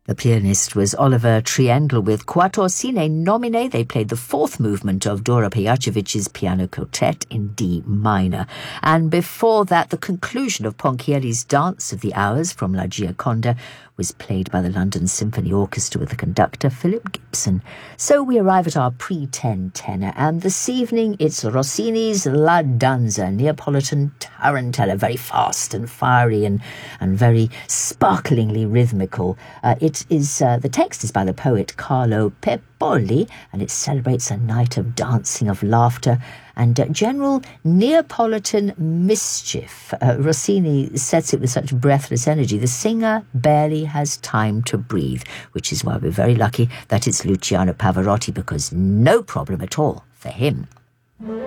The pianist was Oliver Triendl with Quator Sine Nomine. They played the fourth movement of Dora Pejacevich's Piano Quartet in D minor. And before that, the conclusion of Ponchielli's Dance of the Hours from La Gioconda was played by the London Symphony Orchestra with the conductor Philip Gibson. So we arrive at our pre-10 tenor, and this evening it's Rossini's La Danza, Neapolitan tarantella, very fast and fiery and very sparklingly rhythmical. The text is by the poet Carlo Pepoli, and it celebrates a night of dancing, of laughter, and general Neapolitan mischief. Rossini sets it with such breathless energy. The singer barely has time to breathe, which is why we're very lucky that it's Luciano Pavarotti, because no problem at all for him.